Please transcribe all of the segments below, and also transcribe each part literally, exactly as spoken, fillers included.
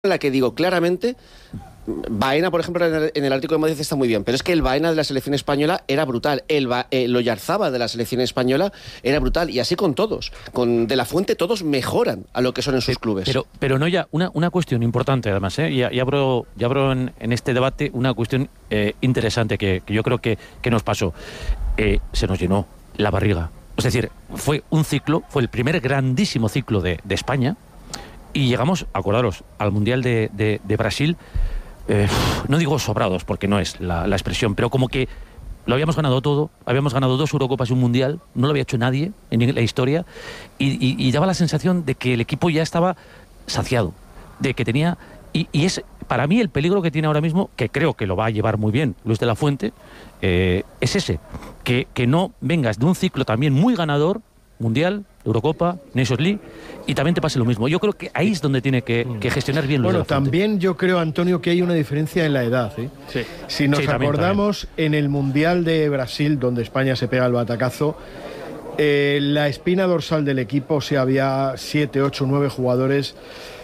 en la que digo claramente, Baena, por ejemplo, en el, en el Atlético de Madrid está muy bien, pero es que el Baena de la selección española era brutal, el, ba, el Oyarzabal de la selección española era brutal, y así con todos, con De la Fuente todos mejoran a lo que son en sus clubes. Pero, pero no ya, una, una cuestión importante además, ¿eh? y, y abro, y abro en, en este debate una cuestión eh, interesante que, que yo creo que, que nos pasó. Eh, se nos llenó la barriga, es decir, fue un ciclo, fue el primer grandísimo ciclo de, de España, y llegamos, acordaros, al Mundial de, de, de Brasil, eh, no digo sobrados, porque no es la, la expresión, pero como que lo habíamos ganado todo, habíamos ganado dos Eurocopas y un Mundial, no lo había hecho nadie en la historia, y, y, y daba la sensación de que el equipo ya estaba saciado, de que tenía... Y, y es, para mí, el peligro que tiene ahora mismo, que creo que lo va a llevar muy bien Luis de la Fuente, eh, es ese, que, que no vengas de un ciclo también muy ganador, Mundial, Eurocopa, Nations League, y también te pase lo mismo. Yo creo que ahí es donde tiene que, que gestionar bien Luis Bueno, de la Fuente. También yo creo, Antonio, que hay una diferencia en la edad, ¿eh? Sí. Si nos sí, también, acordamos, también. En el Mundial de Brasil, donde España se pega el batacazo, eh, la espina dorsal del equipo, o sea, había siete, ocho, nueve jugadores,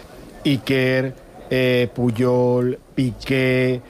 Iker, eh, Puyol, Piqué,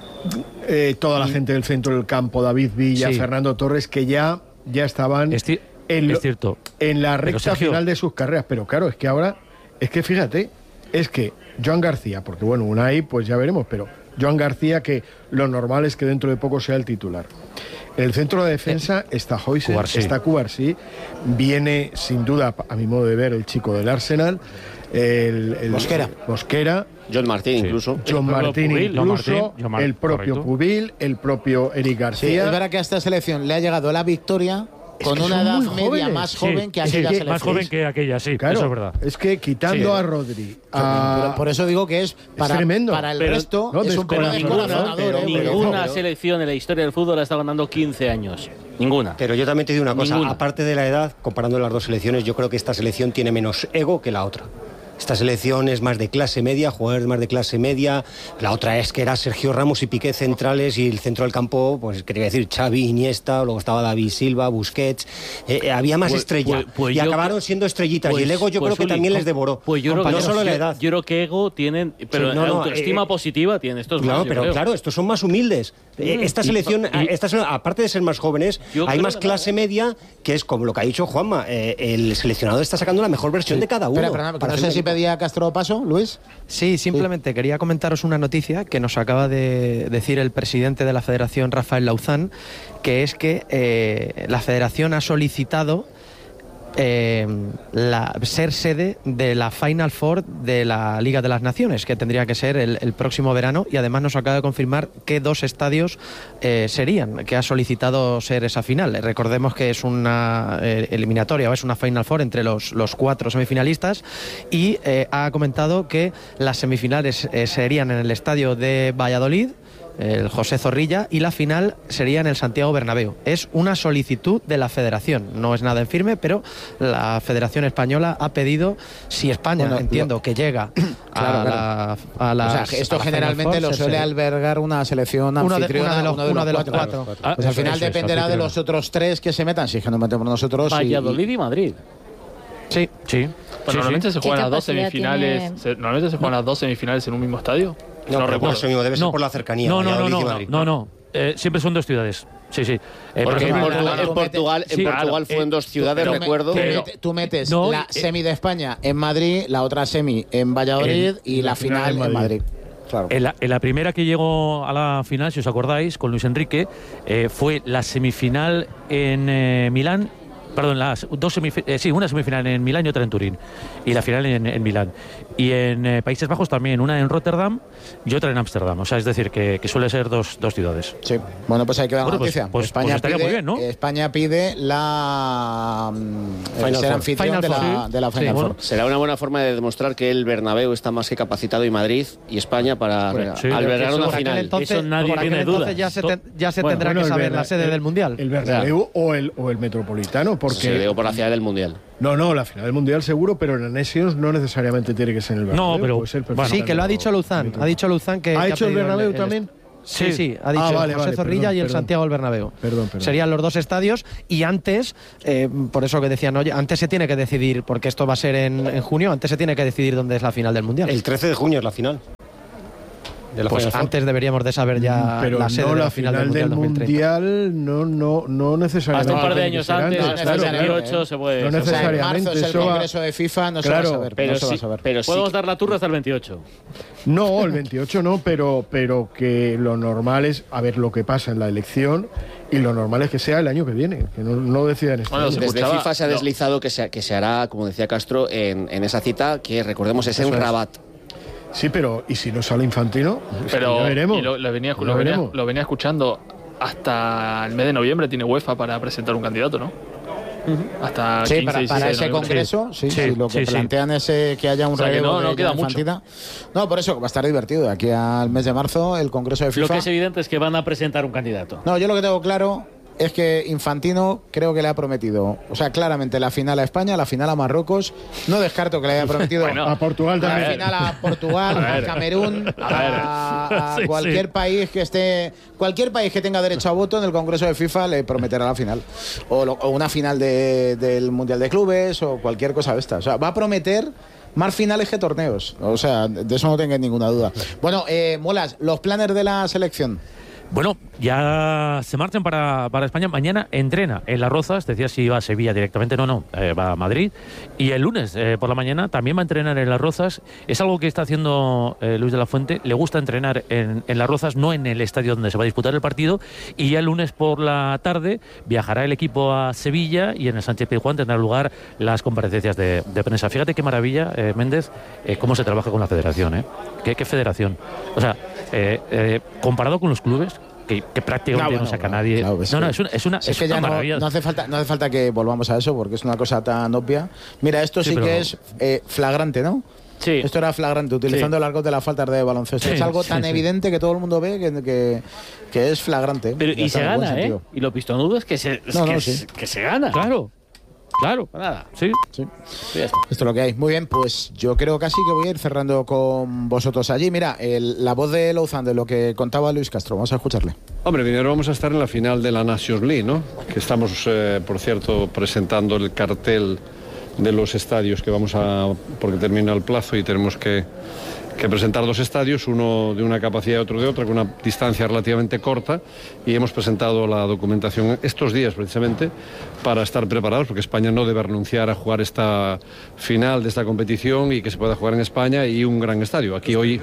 eh, toda la gente del centro del campo, David Villa, sí. Fernando Torres, que ya, ya estaban... Esti En, lo, es cierto. en la recta Sergio, final de sus carreras, pero claro, es que ahora, es que fíjate, es que Joan García, porque bueno, Unai, pues ya veremos, pero Joan García, que lo normal es que dentro de poco sea el titular. En el centro de defensa eh, está Huijsen, está Cubarsí, viene sin duda, a mi modo de ver, el chico del Arsenal, el, el Mosquera, Mosquera, John Martín sí. incluso, John Martín Pubil, incluso, Martín, John Martín, el propio correcto. Pubil, el propio Eric García. Sí, es verdad que a esta selección le ha llegado la victoria con una edad media más joven sí, que aquella sí, selección. Más joven que aquella, sí, claro, eso es verdad. Es que quitando sí. a Rodri... A... Por, por eso digo que es para, es tremendo. para el pero, resto no, es un pero ninguna, ninguna, pero, ninguna pero, selección en la historia del fútbol ha estado ganando quince años. Ninguna. Pero yo también te digo una cosa, Ninguna. Aparte de la edad, comparando las dos selecciones, yo creo que esta selección tiene menos ego que la otra. Esta selección es más de clase media, jugadores más de clase media. La otra es que era Sergio Ramos y Piqué centrales, y el centro del campo, pues quería decir Xavi, Iniesta, luego estaba David Silva, Busquets. Eh, había más pues, estrella. Pues, pues y yo, acabaron siendo estrellitas. Pues, y el ego yo pues, creo que Uli, también les devoró. Pues yo creo no que solo yo, la edad. Yo creo que ego tienen, pero sí, no, no, autoestima eh, positiva tienen estos Claro, más, pero creo. claro, estos son más humildes. Eh, esta selección, y, esta, aparte de ser más jóvenes, hay más clase no. media, que es como lo que ha dicho Juanma. Eh, el seleccionador está sacando la mejor versión sí. de cada uno. Pero, pero, pero no sé si pedía Castro paso, Luis. Sí, simplemente sí. quería comentaros una noticia que nos acaba de decir el presidente de la Federación, Rafael Lauzán, que es que eh, la Federación ha solicitado eh, la, ser sede de la Final Four de la Liga de las Naciones, que tendría que ser el, el próximo verano, y además nos acaba de confirmar qué dos estadios eh, serían, que ha solicitado ser esa final. Recordemos que es una eh, eliminatoria o es una Final Four entre los, los cuatro semifinalistas, y eh, ha comentado que las semifinales eh, serían en el estadio de Valladolid, el José Zorrilla, y la final sería en el Santiago Bernabéu. Es una solicitud de la Federación, no es nada en firme, pero la Federación Española ha pedido, si España, bueno, entiendo, lo, que llega a, claro, la, a la... O sea, esto generalmente lo suele albergar una selección anfitriona, uno de, uno de los, uno de los cuatro. cuatro. cuatro. Pues al final dependerá de los otros tres que se metan, si es que nos metemos nosotros. Valladolid y, y Madrid. Sí, sí. Pues sí, normalmente sí. se juegan las dos semifinales. Tiene... Se, normalmente se juegan no. las dos semifinales en un mismo estadio. No, no recuerdo eso mismo, debe ser no. por la cercanía. No, no, no, no, no, no, no. Eh, siempre son dos ciudades. Sí, sí. Eh, Porque en Portugal, en Portugal, en sí, Portugal claro, fue en dos ciudades, tú, recuerdo. Tú, pero... tú metes no, la eh, semi de España en Madrid, la otra semi en Valladolid, eh, y la, la final, final en Madrid. En Madrid. Claro. En, la, en la primera que llegó a la final, si os acordáis, con Luis Enrique, eh, fue la semifinal en eh, Milán. Perdón, las dos semif eh, sí, una semifinal en Milán y otra en Turín, y la final en, en Milán. Y en eh, Países Bajos también, una en Rotterdam y otra en Ámsterdam. O sea, es decir, que, que suele ser dos, dos ciudades. Sí. Bueno, pues hay que dar bueno, la noticia. Pues, pues, España, pues estaría pide, muy bien, ¿no? España pide la Final ser Four. anfitrión Final de, la, Four. de la Final sí, Four. bueno. Será una buena forma de demostrar que el Bernabéu está más que capacitado, y Madrid y España para bueno, sí, eso, albergar una final. Entonces, eso nadie por tiene entonces duda. ya se, te, ya se bueno, tendrá bueno, que saber Berna, la sede el, del Mundial. El Bernabéu o el, o el Metropolitano, porque... Se digo por la final del Mundial. No, no, la final del Mundial seguro, pero la Nations no necesariamente tiene que ser en el Bernabéu. No, pero... Puede ser bueno, sí, que lo ha dicho Luzán. Ha dicho Luzán que... ¿Ha que hecho el Bernabéu el, también? Sí, sí, ha dicho Ah, vale, José vale, Zorrilla perdón, y el perdón. Santiago del Bernabéu. Perdón, perdón. Serían los dos estadios y antes, eh, por eso que decían, oye, antes se tiene que decidir, porque esto va a ser en, en junio, antes se tiene que decidir dónde es la final del Mundial. El trece de junio es la final. De la Pues Final Four. antes deberíamos de saber ya Pero la sede no de la, la final, del del Mundial, dos mil treinta. Mundial, no, no, no necesariamente. Hasta un par de tiene que años ser antes, no hasta el necesariamente, veintiocho ¿eh? se puede. No se puede. O sea, en necesariamente, marzo es el eso va- Congreso de FIFA, no Claro, se va a saber. Pero no se va sí, a saber. Pero sí, Podemos dar la turra hasta el veintiocho. No, el veintiocho no, pero, pero que lo normal es a ver lo que pasa en la elección y lo normal es que sea el año que viene, que no, no decidan este Bueno, año. se desde escuchaba- FIFA se ha no. deslizado que se, que se hará, como decía Castro, en, en esa cita, que recordemos es en Eso es. Rabat. Sí, pero ¿y si no sale Infantino? Pues Pero ya veremos. y lo, lo venía, Ya lo, venía, veremos. lo venía escuchando. Hasta el mes de noviembre tiene UEFA para presentar un candidato, ¿no? Hasta Sí, quince, para, dieciséis para de ese noviembre. congreso, sí, Sí, sí, lo que sí, sí. plantean es eh, que haya un O sea, que relevo no- no de queda Gianni mucho. Infantino. No, por eso va a estar divertido. De aquí al mes de marzo, el congreso de Lo FIFA. que es evidente es que van a presentar un candidato. No, yo lo que tengo claro es que Infantino creo que le ha prometido, o sea, claramente la final a España, la final a Marruecos. No descarto que le haya prometido Bueno, A Portugal la también. final a Portugal, A a, ver. Camerún, A ver. a, a Sí, cualquier sí. país que esté, cualquier país que tenga derecho a voto en el Congreso de FIFA le prometerá la final. O, lo- o una final de- del Mundial de Clubes o cualquier cosa de esta. O sea, va a prometer más finales que torneos. O sea, de eso no tengáis ninguna duda. Bueno, eh, Muelas, los planes de la selección. Bueno, ya se marchan para, para España. Mañana entrena en Las Rozas. Decía si iba a Sevilla directamente. No, no, eh, va a Madrid. Y el lunes eh, por la mañana también va a entrenar en Las Rozas. Es algo que está haciendo eh, Luis de la Fuente. Le gusta entrenar en, en Las Rozas, no en el estadio donde se va a disputar el partido. Y ya el lunes por la tarde viajará el equipo a Sevilla y en el Sánchez Pizjuán tendrán lugar las comparecencias de, de prensa. Fíjate qué maravilla, eh, Méndez, eh, cómo se trabaja con la federación. ¿eh? ¿Qué, qué federación? O sea, eh, eh, comparado con los clubes, que, que prácticamente No, bueno, no saca bueno, nadie. claro, es no, no, que- es una, es una, Es es que una ya no, maravilla. no hace falta, no hace falta que volvamos a eso porque es una cosa tan obvia. Mira, esto sí, Sí, pero- que es eh, flagrante, ¿no? Sí. Esto era flagrante, utilizando Sí. el argot de las faltas de baloncesto. Sí, es algo sí, tan sí. evidente que todo el mundo ve que, que, que es flagrante. Pero, Ya y está, se en buen gana, ¿eh? sentido. Y lo pistonudo es que se, es No, que, no, es- sí. que se gana. Claro, claro. Nada. Sí. Sí. Sí, ya está. Esto es lo que hay. Muy bien, pues yo creo casi que voy a ir cerrando con vosotros allí. Mira, el- la voz de Louzán, de lo que contaba Luis Castro. Vamos a escucharle. Hombre, primero vamos a estar en la final de la Nations League, ¿no? Que estamos, eh, por cierto, presentando el cartel de los estadios que vamos a... porque termina el plazo y tenemos que, que presentar dos estadios, uno de una capacidad y otro de otra, con una distancia relativamente corta, y hemos presentado la documentación estos días precisamente para estar preparados, porque España no debe renunciar a jugar esta final de esta competición y que se pueda jugar en España y un gran estadio. Aquí hoy...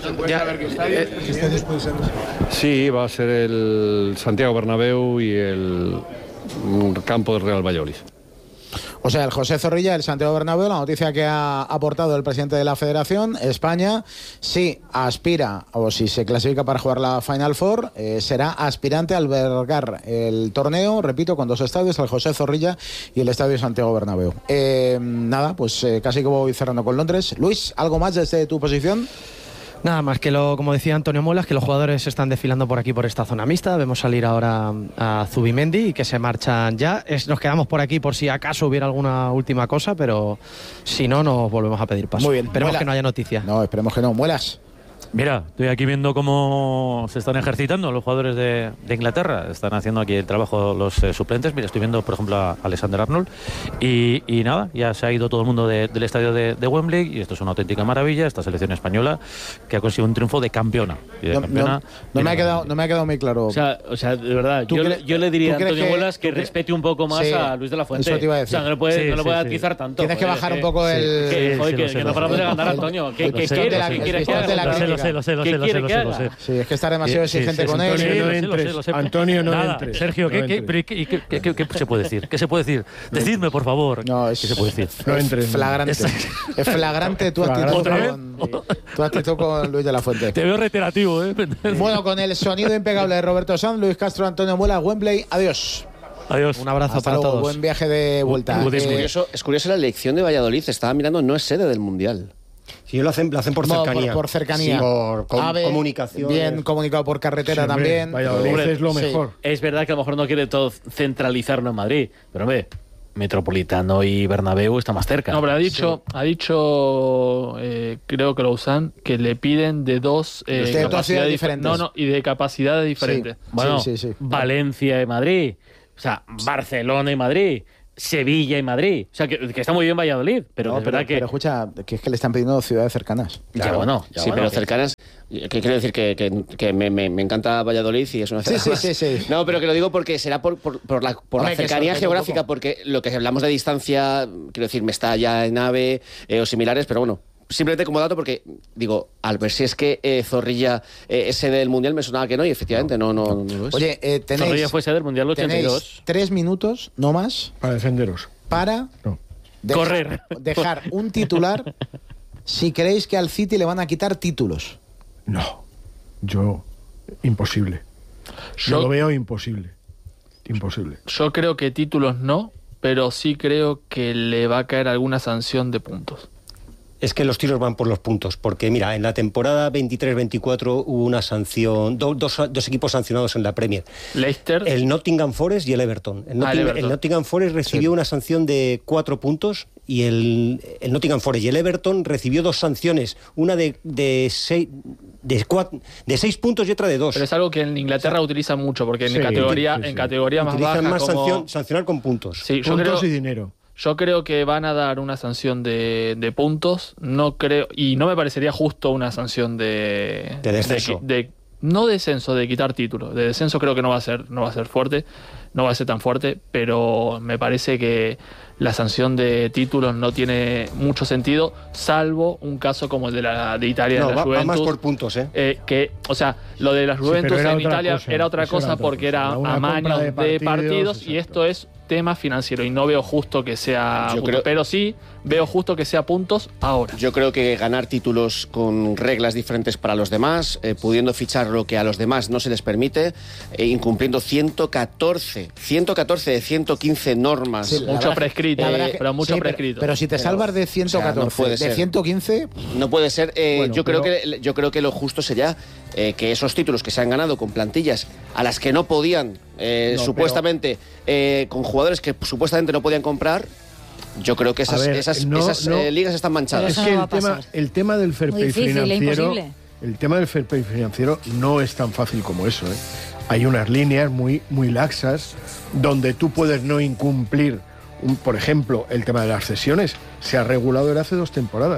Sí, va a ser el Santiago Bernabéu y el mm, campo del Real Valladolid. O sea, el José Zorrilla, el Santiago Bernabéu, la noticia que ha aportado el presidente de la Federación, España, si aspira o si se clasifica para jugar la Final Four, eh, será aspirante a albergar el torneo, repito, con dos estadios, el José Zorrilla y el Estadio Santiago Bernabéu. Eh, nada, pues eh, casi que voy cerrando con Londres. Luis, ¿algo más desde tu posición? Nada más que lo, como decía Antonio Muelas, que los jugadores están desfilando por aquí por esta zona mixta. Vemos salir ahora a Zubimendi y que se marchan ya. Es, nos quedamos por aquí por si acaso hubiera alguna última cosa, pero si no, nos volvemos a pedir paso. Muy bien. Esperemos Muela. que no haya noticias. No, esperemos que no. Muelas. Mira, estoy aquí viendo cómo se están ejercitando los jugadores de, de Inglaterra. Están haciendo aquí el trabajo los eh, suplentes. Mira, estoy viendo, por ejemplo, a Alexander Arnold. Y, y nada, ya se ha ido todo el mundo de- del estadio de, de Wembley. Y esto es una auténtica maravilla. Esta selección española que ha conseguido un triunfo de campeona. Y de No, campeona no- no me ha quedado, no me ha quedado muy claro. O sea, o sea, de verdad, ¿Tú yo, cre- yo le diría a tú crees Antonio que- Muelas que tú cre- respete un poco más Sí, a Luis de la Fuente. eso te iba a O sea, decir. no le puede, Sí, no le sí, puede sí. atizar tanto. Tienes que joder, bajar que- un poco el... Que, Sí, joder, sí, que, lo sé, que lo no paramos sé. de ganar, Antonio. ¿Qué, el qué pistón quiere? de la- ¿Qué el quiere que pistón de la haga? Lo sé, lo sé, lo sé, lo ¿Qué sé, lo sé, quiere lo que sé, lo haga? sé. Sí, es que está demasiado Sí, sí, exigente sí, con sí, él. sí, Antonio, no lo sé, lo sé, entres. lo sé. Antonio, no Nada, entres. Sergio, ¿qué, No qué, entres. pero ¿qué, qué, qué- qué- qué se puede decir? ¿Qué se puede decir? Decidme, por favor. No, es, ¿Qué se puede decir? No entres. flagrante. Es flagrante tu actitud, Flagrante. con, tu actitud con Luis de la Fuente. Te veo reiterativo, ¿eh? Bueno, con el sonido impecable de Roberto Sanz, Luis Castro, Antonio Muela, Wembley. Adiós. Adiós. Un abrazo Hasta para luego. todos. Buen viaje de vuelta. Good Eh, Es curioso, es curioso la elección de Valladolid. Estaba mirando, no es sede del Mundial. Si lo hacen, lo hacen por no, cercanía. por, por cercanía. Sí, por com- Ave, comunicación. Bien comunicado por carretera Sí, hombre, también. Valladolid Hombre, es lo sí. mejor. Es verdad que a lo mejor no quiere todo centralizarlo en Madrid, pero hombre, Metropolitano y Bernabéu está más cerca. No, pero ha dicho, sí. ha dicho eh, creo que Lausanne, que le piden de dos eh, de capacidades diferentes. No, no, y de capacidades diferentes. Sí. Bueno, sí, sí, sí. Valencia y Madrid, o sea, Barcelona y Madrid, Sevilla y Madrid. O sea, que, que está muy bien Valladolid, pero no, es pero, verdad que... Pero escucha, que es que le están pidiendo ciudades cercanas. Ya, ya bueno. Ya sí, bueno, pero que... cercanas... Que quiero decir que, que, que me, me, me encanta Valladolid y es una ciudad sí, más. sí, sí, sí. No, pero que lo digo porque será por, por, por la, por Hombre, la cercanía geográfica, porque lo que hablamos de distancia, quiero decir, Mestalla en AVE eh, o similares, pero bueno... Simplemente como dato porque, digo, al ver si es que eh, Zorrilla eh, es sede del Mundial, me sonaba que no, y efectivamente no, no, no lo es. Oye, eh, tenéis... Zorrilla fue sede del Mundial ochenta y dos. Tres minutos, no más... Para defenderos. Para... No. Dejar, Correr. Dejar un titular si creéis que al City le van a quitar títulos. No. Yo... Imposible. Yo, yo lo veo imposible. Imposible. Yo creo que títulos no, pero sí creo que le va a caer alguna sanción de puntos. Es que los tiros van por los puntos, porque mira, en la temporada veintitrés veinticuatro hubo una sanción, do, dos, dos equipos sancionados en la Premier. Leicester. El Nottingham Forest y el Everton. El, Notting, ah, el, Everton. el Nottingham Forest recibió sí. una sanción de cuatro puntos y el, el Nottingham Forest y el Everton recibió dos sanciones, una de, de, seis, de, cuatro, de seis puntos y otra de dos. Pero es algo que en Inglaterra o sea, utilizan mucho, porque en sí, categoría, sí, sí. en categoría más Utilizan baja más como... sanción, sancionar con puntos. Sí, yo puntos creo... y dinero. Yo creo que van a dar una sanción de, de puntos, no creo, y no me parecería justo una sanción de, de descenso. De, de, no descenso, de quitar títulos. De descenso creo que no va a ser, no va a ser fuerte, no va a ser tan fuerte, pero me parece que la sanción de títulos no tiene mucho sentido, salvo un caso como el de la de Italia no, de la va, Juventus. Va más por puntos, ¿eh? eh que, o sea, lo de la Juventus sí, en Italia cosa, era otra cosa era otra porque cosa. era amaños de partidos, de partidos y esto es tema financiero y no veo justo que sea Yo justo, creo... pero sí veo justo que sea puntos ahora. Yo creo que ganar títulos con reglas diferentes para los demás, eh, pudiendo fichar lo que a los demás no se les permite, eh, incumpliendo ciento catorce de ciento quince normas. Sí, mucho verdad, prescrito, eh, pero mucho sí, prescrito. Pero, pero si te salvas de ciento catorce, o sea, no de ciento quince... No puede ser. Eh, bueno, yo, pero... creo que, yo creo que lo justo sería eh, que esos títulos que se han ganado con plantillas a las que no podían, eh, no, supuestamente, pero... eh, con jugadores que supuestamente no podían comprar, yo creo que esas, ver, esas, no, esas no, eh, ligas están manchadas. Es que el tema, el tema del fair play financiero, el tema del fair play financiero no es tan fácil como eso, ¿eh? Hay unas líneas muy, muy laxas donde tú puedes no incumplir, un, por ejemplo, el tema de las cesiones se ha regulado desde hace dos temporadas.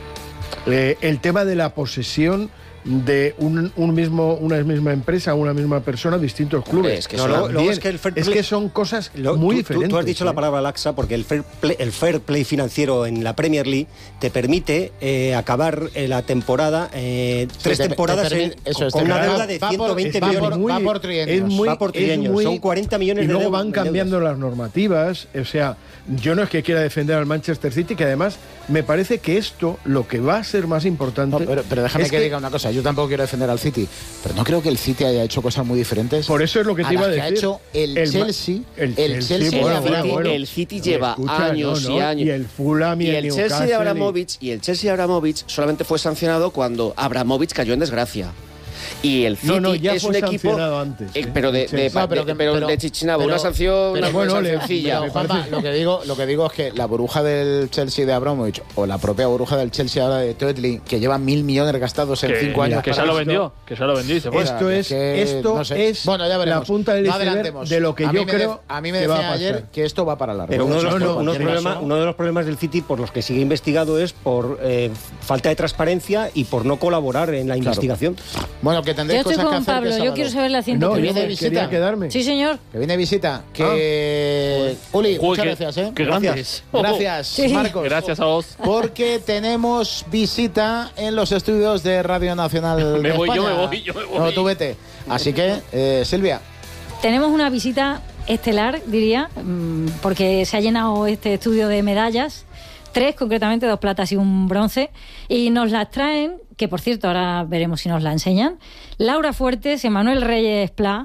Eh, el tema de la posesión de un, un mismo, una misma empresa, una misma persona, distintos clubes. Es que, no, lo, lo es, que el fair play, es que son cosas lo, muy tú, diferentes. Tú, tú has dicho ¿eh? la palabra laxa porque el fair play, el fair play financiero en la Premier League te permite eh, acabar eh, la temporada, eh, sí, tres te, temporadas te permite, en, eso, con una deuda de ciento veinte millones. Muy, va por trienios. Es muy, va por trienios. Muy, son cuarenta millones y de luego deudas. van cambiando las normativas. O sea, yo no es que quiera defender al Manchester City, que además me parece que esto, lo que va a ser más importante... No, pero, pero déjame es que, que diga una cosa. Yo tampoco quiero defender al City, pero no creo que el City haya hecho cosas muy diferentes. Por eso es lo que te iba a decir. Que ha hecho el, el Chelsea. El, el Chelsea, el, bueno, City, bueno, bueno. el City lleva Escucha, años no, no, y años. Y el Fulham y, y el, el Chelsea de Abramovich y... y el Chelsea de Abramovich solamente fue sancionado cuando Abramovich cayó en desgracia. Y el City no, no, ya es fue un equipo antes, eh, pero de, de, no, pero, de, que, pero pero de Chichinabo, pero, una sanción, pero, una bueno, sanción le, sencilla. Pero, Juanma, lo que digo, lo que digo es que la burbuja del Chelsea de Abramovich o la propia burbuja del Chelsea ahora de Toetli, que lleva mil millones gastados en que, cinco años, que ya lo vendió, que ya lo vendió y se fue. Esto es, que, esto no sé. es bueno, ya veremos. la punta del iceberg no de lo que a yo me creo. De, a mí me que decían ayer que esto va para largo. Pero uno de, los, no, no, uno, de problema, uno de los problemas del City por los que sigue investigado es por eh, falta de transparencia y por no colaborar en la claro. investigación. Bueno, que tendréis yo estoy cosas con que hacer. Pablo, Que yo quiero saber la ciento no, que yo viene de visita. Quería quedarme. Sí, señor. Que viene de visita. Que ah. Uli, Joder, muchas que, gracias, ¿eh? Qué gracias. Grandes. Gracias, sí. Marcos. Gracias a vos. Porque tenemos visita en los estudios de Radio Nacional me de voy, España. yo me voy, yo me voy. No, tú vete. Así que, eh, Silvia. Tenemos una visita estelar, diría, porque se ha llenado este estudio de medallas. Tres, concretamente, dos platas y un bronce. Y nos las traen, que por cierto, ahora veremos si nos la enseñan, Laura Fuertes, Emanuel Reyes Pla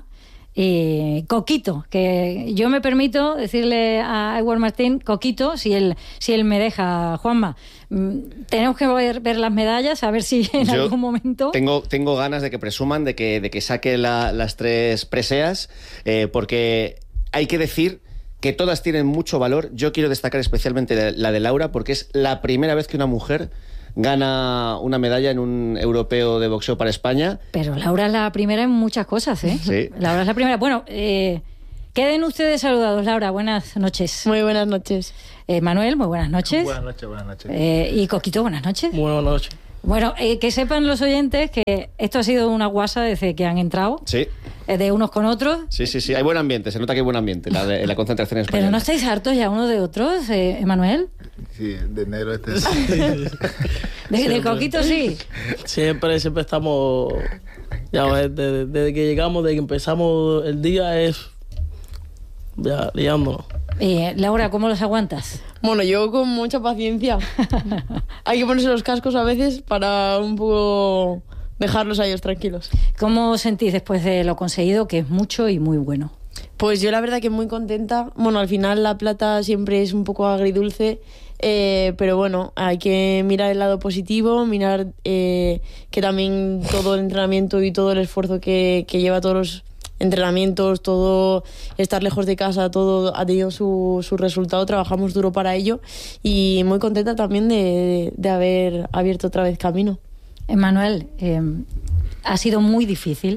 y Coquito, que yo me permito decirle a Edward Martín, Coquito, si él, si él me deja, Juanma. Tenemos que ver, ver las medallas, a ver si en yo algún momento... Tengo, tengo ganas de que presuman, de que, de que saque la, las tres preseas, eh, porque hay que decir que todas tienen mucho valor. Yo quiero destacar especialmente la de Laura, porque es la primera vez que una mujer gana una medalla en un europeo de boxeo para España. Pero Laura es la primera en muchas cosas, ¿eh? Sí. Laura es la primera. Bueno, eh, queden ustedes saludados. Laura, buenas noches. Muy buenas noches. Eh, Manuel, muy buenas noches. Buenas noches, buenas noches. Eh, y Coquito, buenas noches. Muy buenas noches. Bueno, eh, que sepan los oyentes que esto ha sido una guasa desde que han entrado. Sí. Eh, de unos con otros. Sí, sí, sí. Hay buen ambiente. Se nota que hay buen ambiente en la, de, en la concentración española. Pero no estáis hartos ya unos de otros, eh, Emanuel. Sí, de negro este. de, de Coquito sí. Siempre, siempre estamos. Ya, desde, desde que llegamos, desde que empezamos el día, es. Ya, liándonos. Eh, Laura, ¿cómo los aguantas? Bueno, yo con mucha paciencia. Hay que ponerse los cascos a veces para un poco dejarlos a ellos tranquilos. ¿Cómo os sentís después de lo conseguido, que es mucho y muy bueno? Pues yo la verdad que muy contenta. Bueno, al final la plata siempre es un poco agridulce, eh, pero bueno, hay que mirar el lado positivo, mirar eh, que también todo el entrenamiento y todo el esfuerzo que, que lleva todos los entrenamientos, todo estar lejos de casa, todo ha tenido su, su resultado, trabajamos duro para ello y muy contenta también de, de haber abierto otra vez camino. Emanuel, eh, ha sido muy difícil.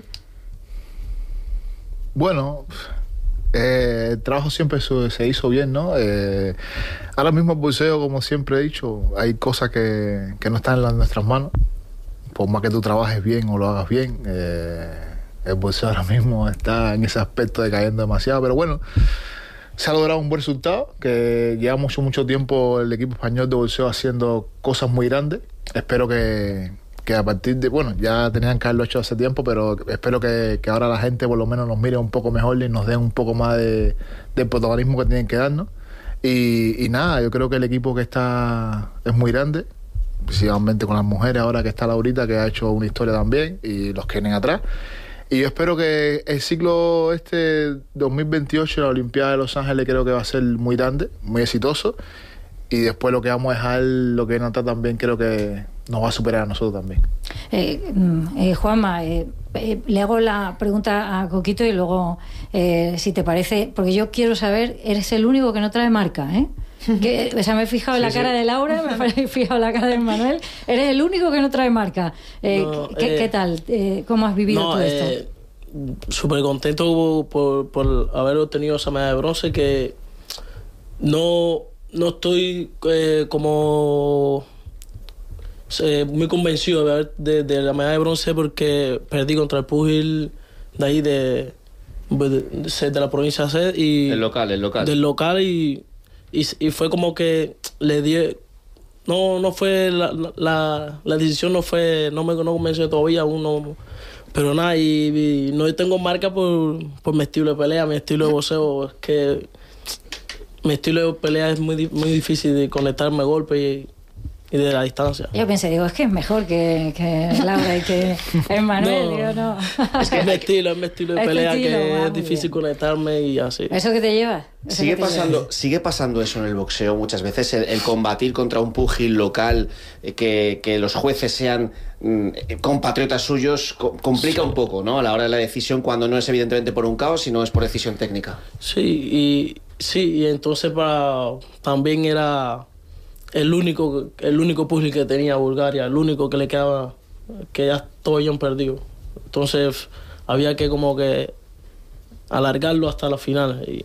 Bueno, eh, el trabajo siempre se, se hizo bien, ¿no? Eh, ahora mismo el boxeo, como siempre he dicho, hay cosas que, que no están en nuestras manos. Por más que tú trabajes bien o lo hagas bien, eh, el boxeo ahora mismo está en ese aspecto de cayendo demasiado, pero bueno, se ha logrado un buen resultado, que lleva mucho, mucho tiempo el equipo español de boxeo haciendo cosas muy grandes. Espero que, que a partir de, bueno, ya tenían que haberlo hecho hace tiempo, pero espero que, que ahora la gente por lo menos nos mire un poco mejor y nos dé un poco más de, de protagonismo que tienen que darnos. Y, y nada, yo creo que el equipo que está es muy grande, principalmente con las mujeres, ahora que está Laurita, que ha hecho una historia también, y los que vienen atrás. Y yo espero que el ciclo este dos mil veintiocho, la Olimpiada de Los Ángeles, creo que va a ser muy grande, muy exitoso. Y después lo que vamos a dejar, lo que viene atrás también, creo que nos va a superar a nosotros también. Eh, eh, Juanma, eh, eh, le hago la pregunta a Coquito y luego, eh, si te parece, porque yo quiero saber, eres el único que no trae marca, ¿eh? Que, o sea, me he fijado en la Sí, cara sí. de Laura, me he fijado en la cara de Manuel. Eres el único que no trae marca. Eh, No, ¿qué, eh, ¿Qué tal? Eh, ¿Cómo has vivido No, todo esto? eh, súper contento por, por haber obtenido esa medalla de bronce, que no, no estoy eh, como eh, muy convencido de, haber- de, de la medalla de bronce, porque perdí contra el púgil de ahí de, de, de la provincia de Sed y El local, el local. del local y, y, y fue como que le di no no fue la, la, la decisión no fue no me no convenció todavía aún no, pero nada, y, y no tengo marca por, por mi estilo de pelea, mi estilo de boxeo, es que mi estilo de pelea es muy, di- muy difícil de conectarme golpe y, y de la distancia. Yo pensé, digo, es que es mejor que, que Laura y que Emanuel. No. Digo, no. Es que es mi estilo, es mi estilo de Es tu pelea, estilo, que ah, es muy difícil conectarme y así. ¿Eso que te llevas? ¿Eso Sigue que te pasando, llevas? sigue pasando eso en el boxeo muchas veces, el, el combatir contra un púgil local, eh, que, que los jueces sean mm, eh, compatriotas suyos, co- complica un poco, ¿no? A la hora de la decisión, cuando no es evidentemente por un caos, sino es por decisión técnica. Sí, y sí, y entonces para también era el único el único puzzle que tenía Bulgaria, el único que le quedaba, que ya todos habían perdido. Entonces había que como que alargarlo hasta la final y,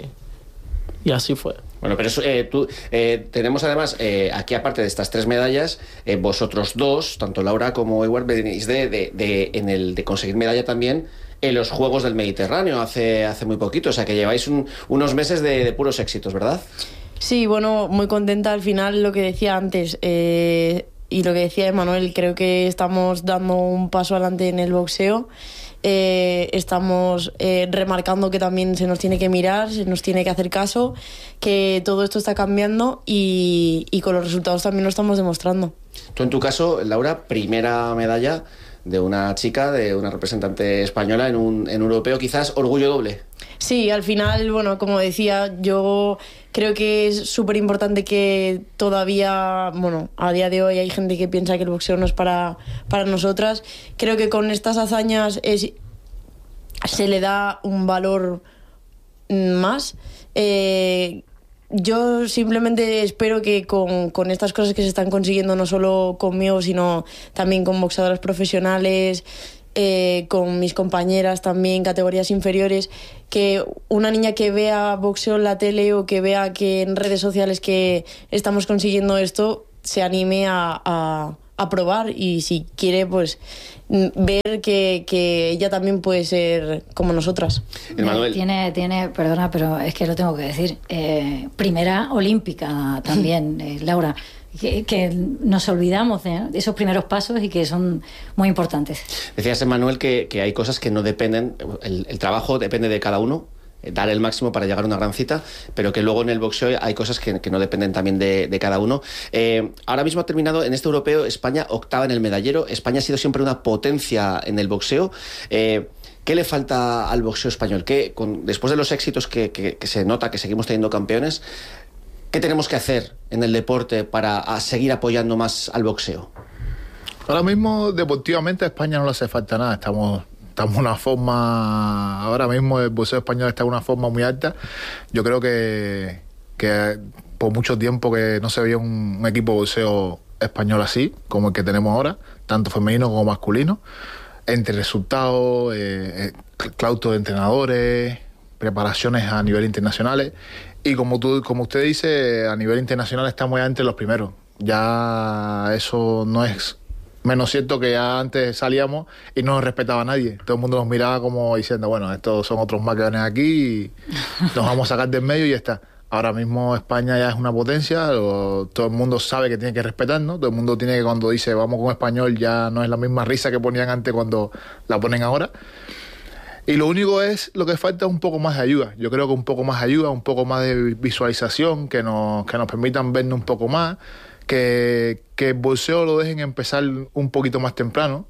y así fue. Bueno, pero eso, eh, tú, eh, tenemos además, eh, aquí aparte de estas tres medallas, eh, vosotros dos, tanto Laura como Edward, venís de, de, de, en el, de conseguir medalla también en los Juegos del Mediterráneo hace, hace muy poquito, o sea que lleváis un, unos meses de, de puros éxitos, ¿verdad? Sí, bueno, muy contenta al final, lo que decía antes eh, y lo que decía Emanuel, creo que estamos dando un paso adelante en el boxeo. Eh, estamos eh, remarcando que también se nos tiene que mirar, se nos tiene que hacer caso, que todo esto está cambiando y, y con los resultados también lo estamos demostrando. Tú en tu caso, Laura, primera medalla de una chica, de una representante española en un, en un europeo, quizás orgullo doble. Sí, al final, bueno, como decía, yo creo que es súper importante que todavía, bueno, a día de hoy hay gente que piensa que el boxeo no es para, para nosotras. Creo que con estas hazañas es, se le da un valor más. Eh, yo simplemente espero que con, con estas cosas que se están consiguiendo, no solo conmigo, sino también con boxeadoras profesionales, eh, con mis compañeras también, categorías inferiores, que una niña que vea boxeo en la tele o que vea que en redes sociales que estamos consiguiendo esto, se anime a, a, a probar, y si quiere, pues ver que, que ella también puede ser como nosotras. Manuel. Tiene, tiene, perdona, pero es que lo tengo que decir, eh, primera olímpica también, eh, Laura, que, que nos olvidamos de esos primeros pasos y que son muy importantes. Decías, Emmanuel, que, que hay cosas que no dependen, el, el trabajo depende de cada uno, dar el máximo para llegar a una gran cita, pero que luego en el boxeo hay cosas que, que no dependen también de, de cada uno. Eh, ahora mismo ha terminado en este europeo España octava en el medallero. España ha sido siempre una potencia en el boxeo. Eh, ¿Qué le falta al boxeo español? ¿Qué, con, después de los éxitos que, que, que se nota que seguimos teniendo campeones, ¿qué tenemos que hacer en el deporte para a seguir apoyando más al boxeo? Ahora mismo, deportivamente, a España no le hace falta nada. Estamos... Estamos en una forma, ahora mismo el boxeo español está en una forma muy alta. Yo creo que, que por mucho tiempo que no se veía un, un equipo de boxeo español así, como el que tenemos ahora, tanto femenino como masculino, entre resultados, eh, claustro de entrenadores, preparaciones a nivel internacionales, y como tú, como usted dice, a nivel internacional estamos ya entre los primeros. Ya eso no es menos cierto que ya antes salíamos y no nos respetaba a nadie. Todo el mundo nos miraba como diciendo, bueno, estos son otros más que vienen aquí y nos vamos a sacar del medio y ya está. Ahora mismo España ya es una potencia, o, todo el mundo sabe que tiene que respetarnos, todo el mundo tiene que, cuando dice vamos con español, ya no es la misma risa que ponían antes cuando la ponen ahora. Y lo único es, lo que falta es un poco más de ayuda. Yo creo que un poco más de ayuda, un poco más de visualización, que nos, que nos permitan vernos un poco más, que, que el boxeo lo dejen empezar un poquito más temprano,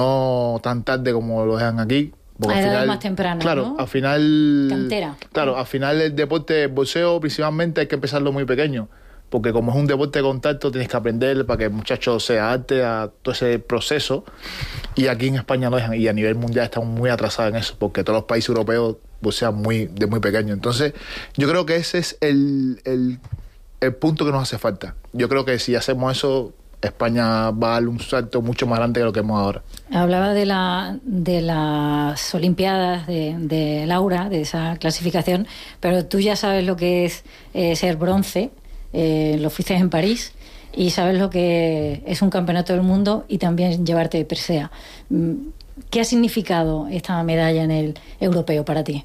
no tan tarde como lo dejan aquí. A al edades más temprano, claro, ¿no? al final... Cantera. Claro, al final el deporte, el boxeo, principalmente hay que empezarlo muy pequeño, porque como es un deporte de contacto, tienes que aprender para que el muchacho se adapte a todo ese proceso, y aquí en España no dejan, y a nivel mundial estamos muy atrasados en eso, porque todos los países europeos boxean muy, de muy pequeño. Entonces, yo creo que ese es el... el el punto que nos hace falta. Yo creo que si hacemos eso, España va a dar un salto mucho más grande que lo que hemos ahora. Hablaba de la de las Olimpiadas de, de Laura, de esa clasificación, pero tú ya sabes lo que es eh, ser bronce, eh, lo fuiste en París, y sabes lo que es un campeonato del mundo y también llevarte presea. ¿Qué ha significado esta medalla en el europeo para ti?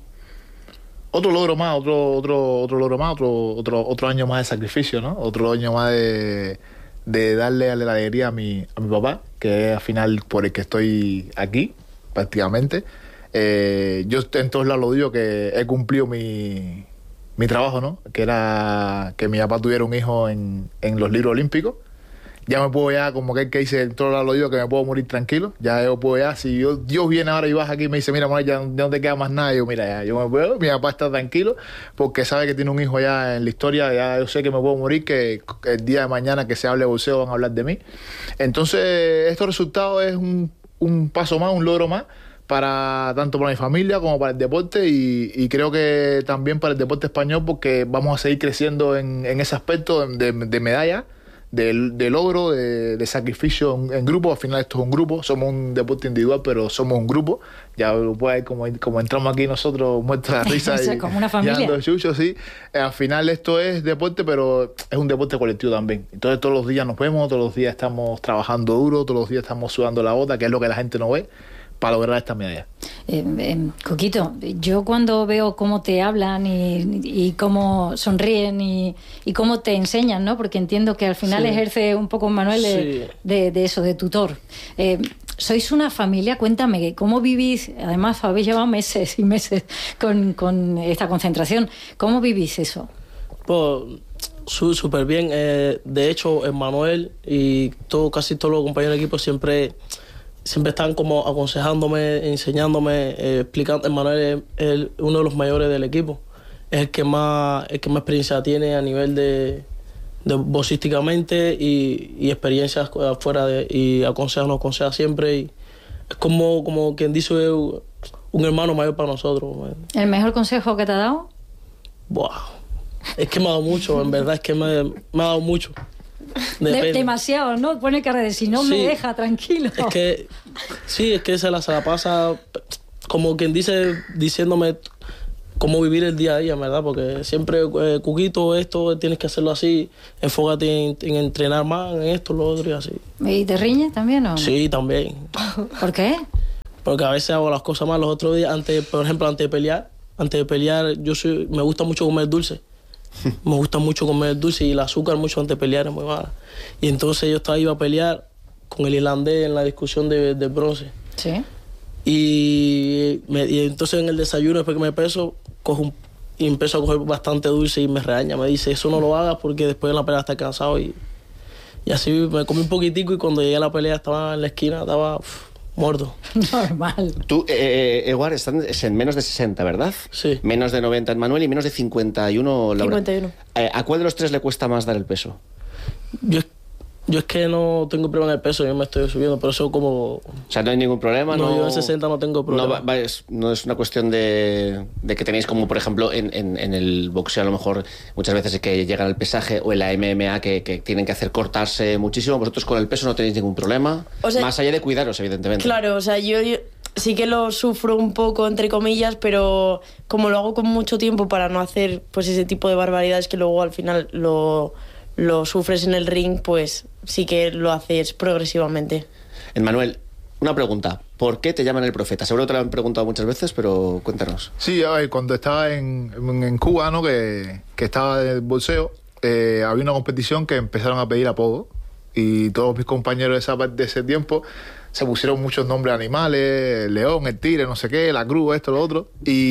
Otro logro más, otro otro otro logro más, otro otro otro año más de sacrificio, ¿no? Otro año más de, de darle la alegría a mi a mi papá, que es al final por el que estoy aquí, prácticamente. Eh, yo en todos lados lo digo, que he cumplido mi, mi trabajo, ¿no? Que era que mi papá tuviera un hijo en, en los libros olímpicos. Ya me puedo, ya como que, que dice en todos lados lo digo, que me puedo morir tranquilo. Ya yo puedo, ya si yo, Dios viene ahora y vas aquí y me dice, mira, Manuel, ya, ya no te queda más nada, yo mira, ya yo me puedo, mi papá está tranquilo porque sabe que tiene un hijo ya en la historia. Ya yo sé que me puedo morir, que el día de mañana que se hable de boxeo van a hablar de mí. Entonces estos resultados es un, un paso más, un logro más, para tanto para mi familia como para el deporte, y, y creo que también para el deporte español, porque vamos a seguir creciendo en, en ese aspecto de, de medalla, de, de logro, de, de sacrificio en, en grupo. Al final esto es un grupo, somos un deporte individual, pero somos un grupo. Ya pues, como, como entramos aquí nosotros, muestra la risa y, como una familia. y ando chucho, sí. Al final esto es deporte, pero es un deporte colectivo también. Entonces todos los días nos vemos, todos los días estamos trabajando duro, todos los días estamos sudando la bota, que es lo que la gente no ve, para lograr esta medalla. Eh, eh, Coquito, yo cuando veo cómo te hablan y, y cómo sonríen y, y cómo te enseñan, ¿no? Porque entiendo que al final sí. ejerce un poco, Manuel, de, sí. de, de eso, de tutor. Eh, sois una familia, cuéntame, ¿cómo vivís? Además, habéis llevado meses y meses con, con esta concentración. ¿Cómo vivís eso? Pues súper bien. Eh, de hecho, Emmanuel y todo, casi todos los compañeros del equipo siempre... siempre están como aconsejándome, enseñándome, eh, explicando. Emmanuel es el, uno de los mayores del equipo, es el que más el que más experiencia tiene a nivel de, de boxísticamente y, y experiencias afuera de, y aconseja, nos aconseja siempre, y es como, como quien dice un hermano mayor para nosotros. ¿El mejor consejo que te ha dado? Buah. Es que me ha dado mucho, en verdad, es que me, me ha dado mucho. De, demasiado, ¿no? Pone cara de si no Sí. me deja, tranquilo. Es que, sí, es que se la, se la pasa como quien dice, diciéndome cómo vivir el día a día, ¿verdad? Porque siempre, eh, Cuquito, esto tienes que hacerlo así, enfócate en, en entrenar más, en esto, lo otro y así. ¿Y te riñes también o no? Sí, también. ¿Por qué? Porque a veces hago las cosas mal. Los otros días, antes, por ejemplo, antes de pelear, antes de pelear, yo soy, me gusta mucho comer dulce. Me gusta mucho comer dulce y el azúcar mucho antes de pelear es muy mala. Y entonces yo estaba, iba a pelear con el irlandés en la discusión de, de bronce. Sí. Y, me, y entonces en el desayuno, después que me peso, cojo un, y empiezo a coger bastante dulce y me regaña. Me dice, eso no lo hagas porque después de la pelea estás cansado. Y, y así me comí un poquitico y cuando llegué a la pelea estaba en la esquina, estaba uf, muerto. Normal. Tú, eh, Eguard, están es en menos de sesenta, ¿verdad? Sí. Menos de noventa en Manuel y menos de cincuenta y uno Laura. cincuenta y uno. Eh, ¿A cuál de los tres le cuesta más dar el peso? Yo, yo es que no tengo problema en el peso, yo me estoy subiendo, pero eso como... O sea, no hay ningún problema, No, ¿no? yo en sesenta no tengo No, problema. va- va- es, no es una cuestión de, de que tenéis como, por ejemplo, en, en, en el boxeo a lo mejor muchas veces es que llegan al pesaje o en la M M A que, que tienen que hacer cortarse muchísimo. Vosotros con el peso no tenéis ningún problema. O sea, más allá de cuidaros, evidentemente. Claro, o sea, yo, yo sí que lo sufro un poco, entre comillas, pero como lo hago con mucho tiempo para no hacer pues ese tipo de barbaridades que luego al final lo, lo sufres en el ring, pues sí que lo haces progresivamente. Manuel, una pregunta. ¿Por qué te llaman el profeta? Seguro que te lo han preguntado muchas veces, pero cuéntanos. Sí, a ver, cuando estaba en, en, en Cuba, ¿no? que, que estaba en el boxeo, eh, había una competición que empezaron a pedir apodo y todos mis compañeros de, esa, de ese tiempo se pusieron muchos nombres de animales, el león, el tigre, no sé qué, la cruz, esto, lo otro.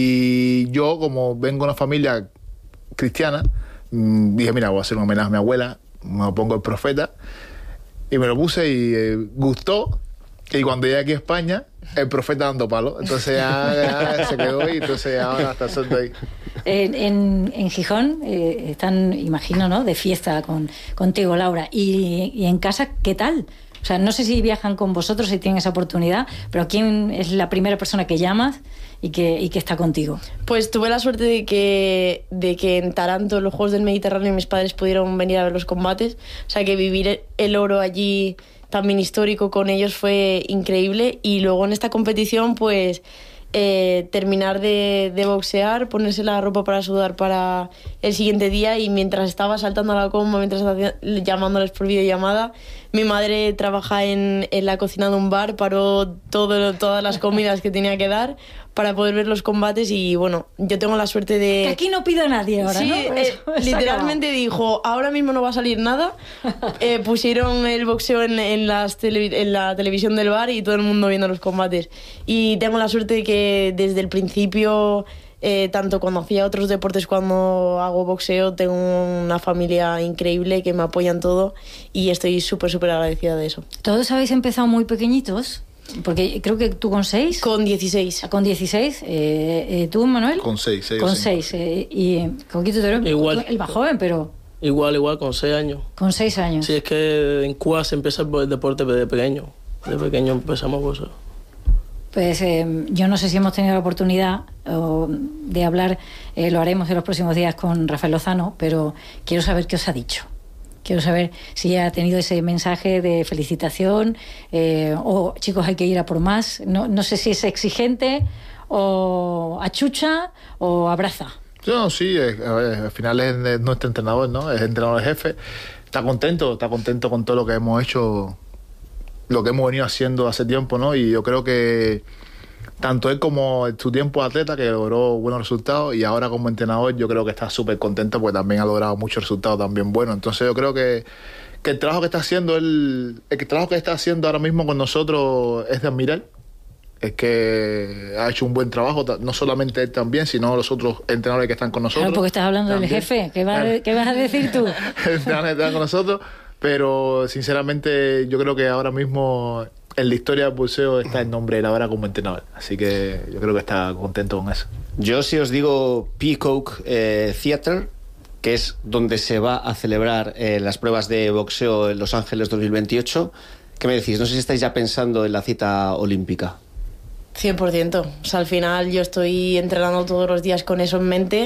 Y yo, como vengo de una familia cristiana, mmm, dije, mira, voy a hacer un homenaje a mi abuela, me pongo el profeta, y me lo puse y eh, gustó. Y cuando llegué aquí a España, el profeta dando palo. Entonces ya, ya se quedó y entonces ahora está solto ahí. En, en, en Gijón eh, están, imagino, ¿no? De fiesta con, contigo, Laura. Y, y en casa, ¿qué tal? O sea, no sé si viajan con vosotros, si tienen esa oportunidad, pero ¿quién es la primera persona que llamas y que, y que está contigo? Pues tuve la suerte de que, de que en Taranto, en los Juegos del Mediterráneo, mis padres pudieron venir a ver los combates. O sea, que vivir el oro allí también histórico con ellos fue increíble. Y luego en esta competición, pues eh, terminar de, de boxear, ponerse la ropa para sudar para el siguiente día, y mientras estaba saltando a la comba, mientras estaba llamándoles por videollamada, mi madre trabaja en, en la cocina de un bar, paró todo, todas las comidas que tenía que dar para poder ver los combates. Y bueno, yo tengo la suerte de... Que aquí no pido a nadie ahora, sí, ¿no? eh, Eso, literalmente dijo, ahora mismo no va a salir nada. Eh, pusieron el boxeo en, en, las tele, en la televisión del bar y todo el mundo viendo los combates. Y tengo la suerte de que desde el principio, eh, tanto cuando hacía otros deportes, cuando hago boxeo, tengo una familia increíble que me apoya en todo y estoy súper, súper agradecida de eso. ¿Todos habéis empezado muy pequeñitos? Porque creo que tú con seis. Con dieciséis. Con dieciséis. Eh, eh, ¿Tú, Manuel? Con seis, seis o Con cinco. seis. Eh, y eh, Coquito, tú eres Igual. el más joven, pero Igual, igual, con seis años. con seis años. Sí, es que en Cuba se empieza el deporte desde pequeño. De pequeño empezamos por eso. Pues eh, yo no sé si hemos tenido la oportunidad o, de hablar, eh, lo haremos en los próximos días con Rafael Lozano, pero quiero saber qué os ha dicho. Quiero saber si ha tenido ese mensaje de felicitación eh, o, chicos, hay que ir a por más. No, no sé si es exigente o achucha o abraza. No, sí, eh, a ver, al final es nuestro entrenador, ¿no? Es el entrenador jefe. Está contento, está contento con todo lo que hemos hecho, lo que hemos venido haciendo hace tiempo, ¿no? Y yo creo que tanto él como en su tiempo atleta, que logró buenos resultados, y ahora como entrenador, yo creo que está súper contento porque también ha logrado muchos resultados también buenos. Entonces yo creo que, que el trabajo que está haciendo él, el trabajo que está haciendo ahora mismo con nosotros es de admirar. Es que ha hecho un buen trabajo, no solamente él también, sino los otros entrenadores que están con nosotros. Claro, porque estás hablando también. del jefe. ¿Qué, va, Claro. ¿Qué vas a decir tú? Entrenadores que están con nosotros, pero sinceramente yo creo que ahora mismo en la historia del boxeo está el nombre de él ahora como entrenador. Así que yo creo que está contento con eso. Yo si os digo Peacock eh, Theatre, que es donde se va a celebrar eh, las pruebas de boxeo en Los Ángeles dos mil veintiocho, ¿qué me decís? No sé si estáis ya pensando en la cita olímpica. cien por ciento. O sea, al final yo estoy entrenando todos los días con eso en mente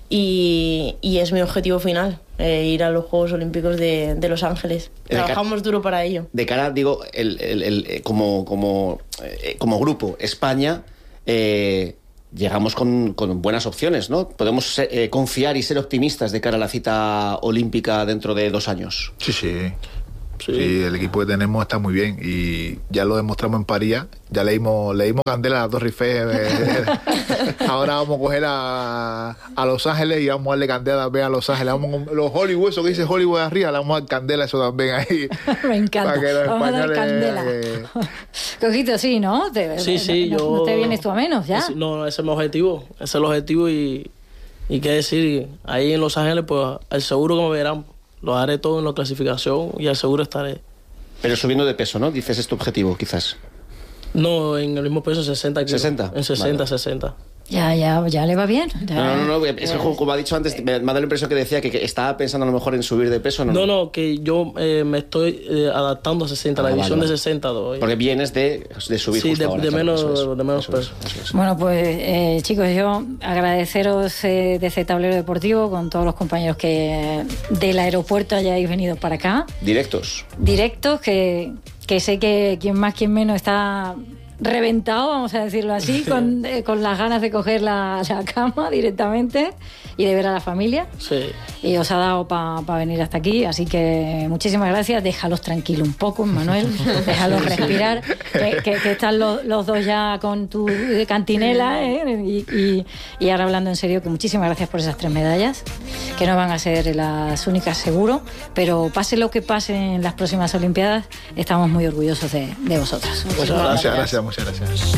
y, y es mi objetivo final, eh, ir a los Juegos Olímpicos de, de Los Ángeles. Trabajamos duro para ello. De cara, digo, el, el, el, como, como, eh, como grupo, España, eh, llegamos con, con buenas opciones, ¿no? Podemos eh, confiar y ser optimistas de cara a la cita olímpica dentro de dos años. Sí, sí. Sí. sí, el equipo que tenemos está muy bien y ya lo demostramos en París. Ya leímos, leímos candela a las Torres Eiffel. Eh, ahora vamos a coger a, a Los Ángeles y vamos a darle candela también a Los Ángeles. Vamos con los Hollywood, eso que dice Hollywood arriba, le vamos a dar candela eso también ahí. Me encanta. Para que los vamos a dar candela. Eh... Cojito, sí, ¿no? Te, sí, sí, no, yo... No te vienes tú a menos, ¿ya? Es, no, ese es mi objetivo. Ese es el objetivo y, y qué decir, ahí en Los Ángeles, pues al seguro que me verán. Lo haré todo en la clasificación y al seguro estaré. Pero subiendo de peso, ¿no? Dices, es tu objetivo, quizás. No, en el mismo peso, sesenta kilos. ¿sesenta? En sesenta, vale. sesenta. Ya, ya, ya le va bien. Ya. No, no, no, es que como ha dicho antes, me ha dado la impresión que decía que, que estaba pensando a lo mejor en subir de peso, ¿no? No, no, que yo eh, me estoy eh, adaptando a sesenta, ah, la división vale, vale. de sesenta. Doy. Porque vienes de, de subir sí, justo de, ahora. de claro, menos, eso es, de menos eso peso. Es, eso es. Bueno, pues eh, chicos, yo agradeceros eh, desde Tablero Deportivo con todos los compañeros que del aeropuerto hayáis venido para acá. Directos. Directos, que, que sé que quien más, quien menos está reventado, vamos a decirlo así, con, eh, con las ganas de coger la, la cama directamente y de ver a la familia. Sí. Y os ha dado para pa venir hasta aquí, así que muchísimas gracias. Déjalos tranquilos un poco, Manuel, déjalos respirar, que, que, que están los, los dos ya con tu cantinela, ¿eh? y, y, y ahora hablando en serio, que muchísimas gracias por esas tres medallas, que no van a ser las únicas seguro, pero pase lo que pase en las próximas Olimpiadas, estamos muy orgullosos de, de vosotros. Muchas gracias, gracias, gracias. Muchas gracias.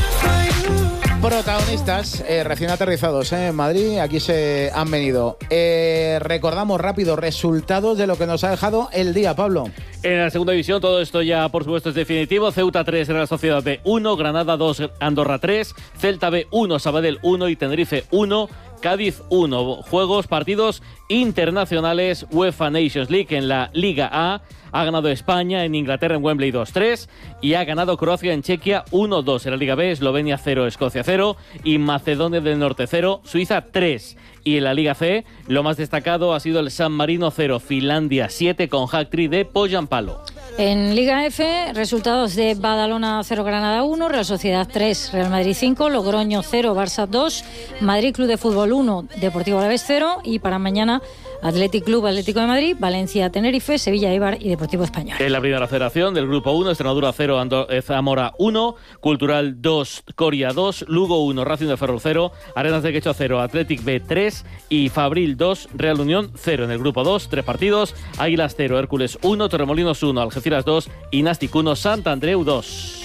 Protagonistas eh, recién aterrizados eh, en Madrid, aquí se han venido. Eh, recordamos rápido resultados de lo que nos ha dejado el día, Pablo. En la segunda división todo esto ya por supuesto es definitivo. Ceuta tres, Real Sociedad B uno, Granada dos, Andorra tres, Celta B uno, Sabadell uno y Tenerife uno. Cádiz uno. Juegos, partidos internacionales UEFA Nations League en la Liga A. Ha ganado España en Inglaterra en Wembley dos tres y ha ganado Croacia en Chequia uno dos. En la Liga B, Eslovenia cero, Escocia cero y Macedonia del Norte cero, Suiza tres. Y en la Liga C, lo más destacado ha sido el San Marino cero, Finlandia siete con hat-trick de Poyampalo. En Liga F, resultados de Badalona cero, Granada uno, Real Sociedad tres, Real Madrid cinco, Logroño cero, Barça dos, Madrid Club de Fútbol uno, Deportivo Alavés cero y para mañana Athletic Club Atlético de Madrid, Valencia Tenerife, Sevilla Eibar y Deportivo Español. En la primera federación del Grupo uno, Extremadura cero, Ando- Zamora uno, Cultural dos, Coria dos, Lugo uno, Racing de Ferrol cero, Arenas de Quecho cero, Athletic B tres y Fabril dos, Real Unión cero. En el Grupo dos, tres partidos, Águilas cero, Hércules uno, Torremolinos uno, Algeciras dos y Nastic uno, Sant Andreu dos.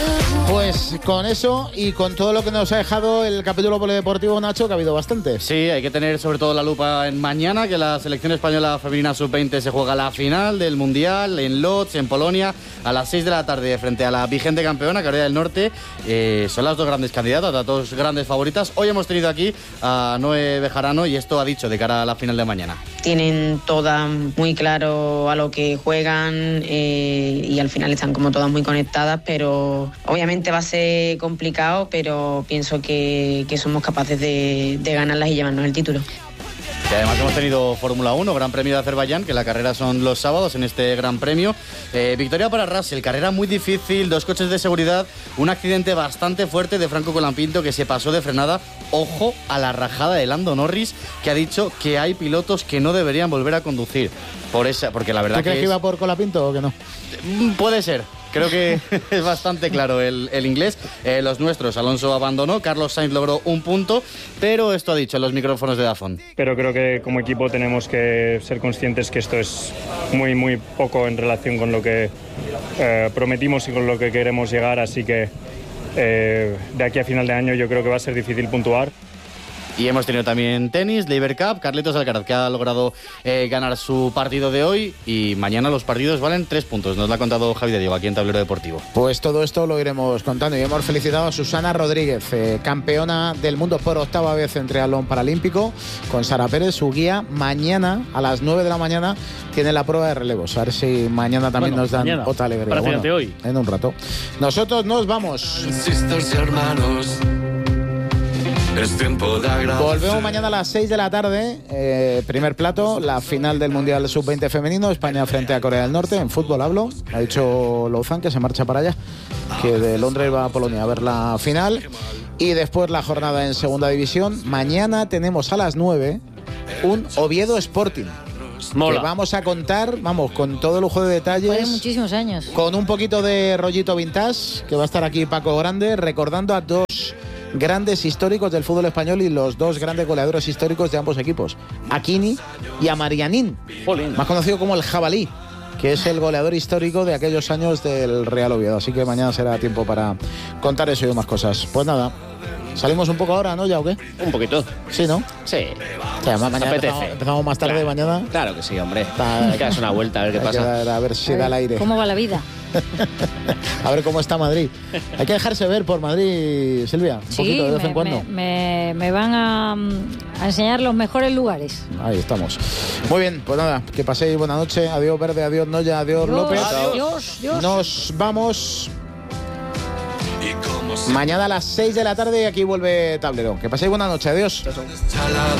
Pues con eso y con todo lo que nos ha dejado el capítulo polideportivo, Nacho, que ha habido bastante. Sí, hay que tener sobre todo la lupa en mañana, que la selección española femenina sub veinte se juega la final del Mundial en Lodz, en Polonia, a las seis de la tarde frente a la vigente campeona, Corea del Norte. Eh, son las dos grandes candidatas, las dos grandes favoritas. Hoy hemos tenido aquí a Noé Bejarano y esto ha dicho de cara a la final de mañana. Tienen todas muy claro a lo que juegan eh, y al final están como todas muy conectadas, pero obviamente va a ser complicado, pero pienso que, que somos capaces de, de ganarlas y llevarnos el título. Y además hemos tenido Fórmula uno, Gran Premio de Azerbaiyán, que la carrera son los sábados en este Gran Premio. Eh, victoria para Russell, carrera muy difícil, dos coches de seguridad, un accidente bastante fuerte de Franco Colapinto que se pasó de frenada. Ojo a la rajada de Lando Norris, que ha dicho que hay pilotos que no deberían volver a conducir. Por esa, porque la verdad ¿Tú crees que que es... iba por Colapinto o que no? Puede ser. Creo que es bastante claro el, el inglés. Eh, los nuestros, Alonso abandonó, Carlos Sainz logró un punto, pero esto ha dicho en los micrófonos de Dazón. Pero creo que como equipo tenemos que ser conscientes que esto es muy, muy poco en relación con lo que eh, prometimos y con lo que queremos llegar, así que eh, de aquí a final de año yo creo que va a ser difícil puntuar. Y hemos tenido también tenis, Laver Cup, Carlitos Alcaraz, que ha logrado eh, ganar su partido de hoy y mañana los partidos valen tres puntos. Nos lo ha contado Javi de Diego aquí en Tablero Deportivo. Pues todo esto lo iremos contando y hemos felicitado a Susana Rodríguez, eh, campeona del mundo por octava vez en triatlón paralímpico, con Sara Pérez, su guía. Mañana a las nueve de la mañana tiene la prueba de relevos. A ver si mañana también bueno, nos dan mañana, otra alegría. Prácticamente bueno, hoy. En un rato. Nosotros nos vamos. Sisters y hermanos. Es tiempo de agradecer. Volvemos mañana a las seis de la tarde. Eh, primer plato, la final del Mundial sub veinte femenino. España frente a Corea del Norte. En fútbol hablo. Ha dicho Louzán que se marcha para allá. Que de Londres va a Polonia a ver la final. Y después la jornada en segunda división. Mañana tenemos a las nueve un Oviedo Sporting. Mola. Que vamos a contar, vamos, con todo lujo de detalles. Hace muchísimos años. Con un poquito de rollito vintage, que va a estar aquí Paco Grande, recordando a dos grandes históricos del fútbol español y los dos grandes goleadores históricos de ambos equipos, a Kini y a Marianín, Jolín. más conocido como el Jabalí, que es el goleador histórico de aquellos años del Real Oviedo. Así que mañana será tiempo para contar eso y más cosas. Pues nada, salimos un poco ahora, ¿no? ¿Ya o qué? Un poquito. Sí, ¿no? Sí. O sea, mañana Apetece. empezamos, empezamos más tarde Claro. mañana. Claro que sí, hombre. Está- Hay que darse una vuelta a ver qué Hay que pasa. dar- a ver si da el aire. ¿Cómo va la vida? A ver cómo está Madrid. Hay que dejarse ver por Madrid, Silvia. Un Sí, poquito de vez me, en cuando. me- me- me van a, mm, a enseñar los mejores lugares. Ahí estamos. Muy bien, pues nada, que paséis buena noche. Adiós Verde, adiós Noya, adiós, Adiós, López. adiós, adiós. Nos vamos mañana a las seis de la tarde y aquí vuelve Tablero. Que paséis buena noche, adiós.